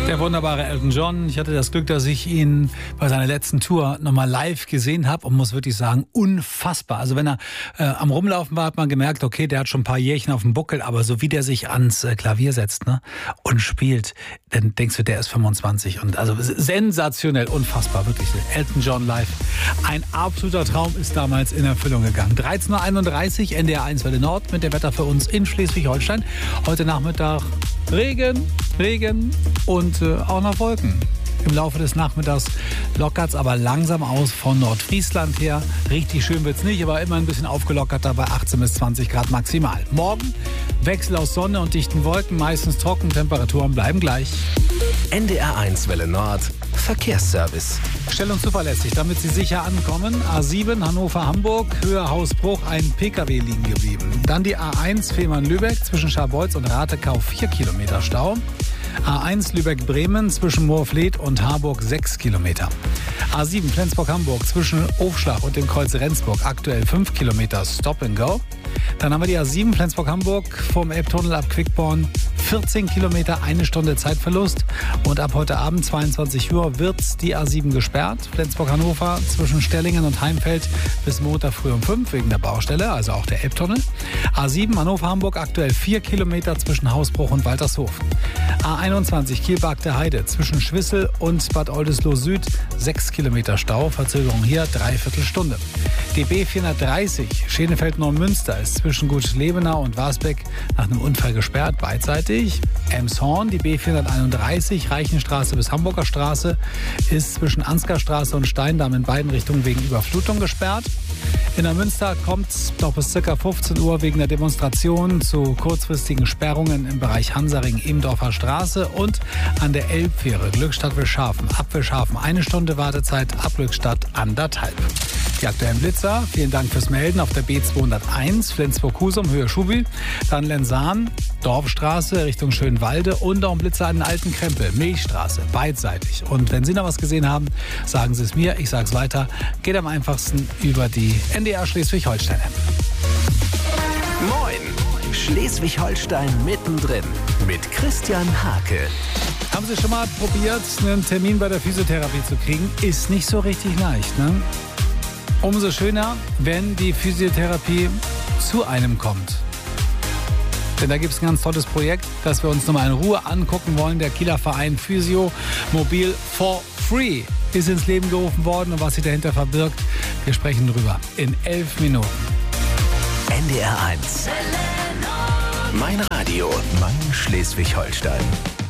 Der wunderbare Elton John. Ich hatte das Glück, dass ich ihn bei seiner letzten Tour nochmal live gesehen habe und muss wirklich sagen, unfassbar. Also wenn er am Rumlaufen war, hat man gemerkt, okay, der hat schon ein paar Jährchen auf dem Buckel, aber so wie der sich ans Klavier setzt, ne, und spielt, dann denkst du, der ist 25. Und also sensationell, unfassbar, wirklich. Elton John live. Ein absoluter Traum ist damals in Erfüllung gegangen. 13.31 Uhr, NDR 1 Welle Nord mit dem Wetter für uns in Schleswig-Holstein. Heute Nachmittag Regen und auch noch Wolken. Im Laufe des Nachmittags lockert es aber langsam aus von Nordfriesland her. Richtig schön wird es nicht, aber immer ein bisschen aufgelockerter bei 18 bis 20 Grad maximal. Morgen Wechsel aus Sonne und dichten Wolken, meistens trocken, Temperaturen bleiben gleich. NDR 1 Welle Nord, Verkehrsservice. Schnell und zuverlässig, damit Sie sicher ankommen. A7 Hannover-Hamburg, Höhe Hausbruch, ein PKW liegen geblieben. Dann die A1 Fehmarn-Lübeck zwischen Scharbeutz und Ratekau 4 Kilometer Stau. A1 Lübeck-Bremen zwischen Moorfleet und Harburg 6 Kilometer. A7 Flensburg-Hamburg zwischen Aufschlag und dem Kreuz Rendsburg aktuell 5 Kilometer Stop and Go. Dann haben wir die A7 Flensburg-Hamburg vom Elbtunnel ab Quickborn 14 Kilometer, 1 Stunde Zeitverlust. Und ab heute Abend 22 Uhr wird die A7 gesperrt. Flensburg-Hannover zwischen Stellingen und Heimfeld bis Montag früh um 5 wegen der Baustelle, also auch der Elbtunnel. A7 Hannover-Hamburg aktuell 4 Kilometer zwischen Hausbruch und Waltershofen. A21 Kiel-Bargte Heide zwischen Schwissel und Bad Oldesloe Süd 6 Kilometer Stau, Verzögerung hier dreiviertel Stunde. Die B430 Schenefeld-Neumünster ist zwischen Gut-Lebenau und Wasbeck nach einem Unfall gesperrt, beidseitig. Elmshorn, die B431 Reichenstraße bis Hamburger Straße ist zwischen Ansgarstraße und Steindamm in beiden Richtungen wegen Überflutung gesperrt. In der Münster kommt es noch bis ca. 15 Uhr wegen der Demonstration zu kurzfristigen Sperrungen im Bereich Hansaring-Emdorfer Straße und an der Elbfähre Glückstadt-Wilschafen. Ab Wilschafen 1 Stunde Wartezeit, ab Glückstadt 1,5. Die aktuellen Blitzer, vielen Dank fürs Melden, auf der B201 Flensburg-Husum, Höhe Schubil, dann Lensahn, Dorfstraße Richtung Schönwalde und auch ein Blitzer an den Alten Krempel, Milchstraße, beidseitig. Und wenn Sie noch was gesehen haben, sagen Sie es mir, ich sage es weiter, geht am einfachsten über die NDR Schleswig-Holstein-App. Moin, Schleswig-Holstein mittendrin mit Christian Hake. Haben Sie schon mal probiert, einen Termin bei der Physiotherapie zu kriegen? Ist nicht so richtig leicht, ne? Umso schöner, wenn die Physiotherapie zu einem kommt. Denn da gibt es ein ganz tolles Projekt, das wir uns nochmal in Ruhe angucken wollen. Der Kieler Verein Physio Mobil for Free ist ins Leben gerufen worden. Und was sich dahinter verbirgt, wir sprechen drüber in 11 Minuten. NDR 1. Mein Radio, mein Schleswig-Holstein.